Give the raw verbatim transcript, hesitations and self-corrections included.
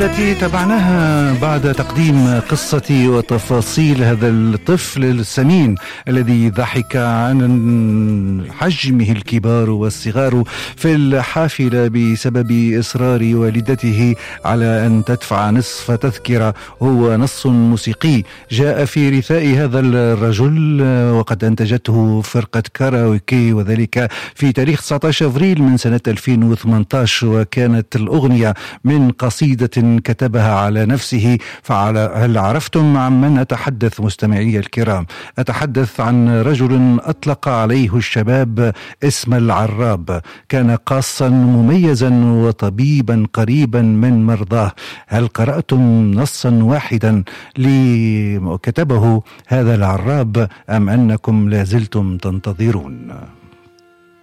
التي تابعناها بعد تقديم قصة وتفاصيل هذا الطفل السمين الذي ضحك عن حجمه الكبار والصغار في الحافلة بسبب إصرار والدته على أن تدفع نصف تذكرة. هو نص موسيقي جاء في رثاء هذا الرجل وقد أنتجته فرقة كاراوكي، وذلك في تاريخ تسعة عشر أفريل من سنة ألفين وثمانية عشر، وكانت الأغنية من قصيدة كتبها على نفسه. فعلى هل عرفتم عن من أتحدث مستمعي الكرام؟ أتحدث عن رجل أطلق عليه الشباب اسم العراب، كان قاصا مميزا وطبيبا قريبا من مرضاه. هل قرأتم نصا واحدا لكتبه هذا العراب أم أنكم لازلتم تنتظرون؟